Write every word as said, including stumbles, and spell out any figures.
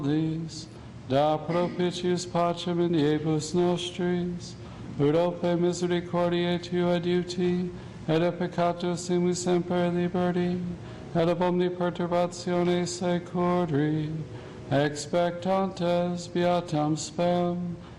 Dis, da propitius pacem in diebus nostris, ut ope misericordiae tua adiuti, et a peccatus simus semper liberti, et ab omni perturbatione securi, expectantes beatam spem,